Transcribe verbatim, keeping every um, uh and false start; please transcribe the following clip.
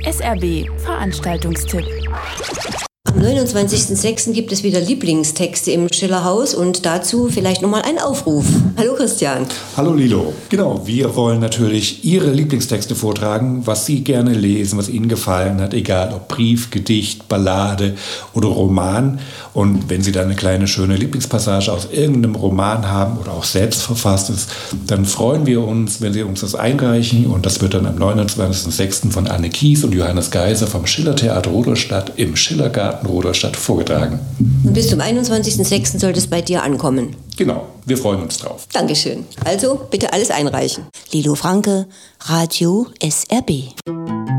S R B Veranstaltungstipp. Am neunundzwanzigsten sechsten gibt es wieder Lieblingstexte im Schillerhaus und dazu vielleicht nochmal ein Aufruf. Hallo Christian. Hallo Lilo. Genau, wir wollen natürlich Ihre Lieblingstexte vortragen, was Sie gerne lesen, was Ihnen gefallen hat, egal ob Brief, Gedicht, Ballade oder Roman. Und wenn Sie da eine kleine schöne Lieblingspassage aus irgendeinem Roman haben oder auch selbst verfasst ist, dann freuen wir uns, wenn Sie uns das einreichen. Und das wird dann am neunundzwanzigsten sechsten von Anne Kies und Johannes Geiser vom Schillertheater Rudolstadt im Schillergarten Rudolstadt vorgetragen. Und bis zum einundzwanzigsten sechsten soll das bei dir ankommen. Genau, wir freuen uns drauf. Dankeschön. Also bitte alles einreichen. Lilo Franke, Radio S R B.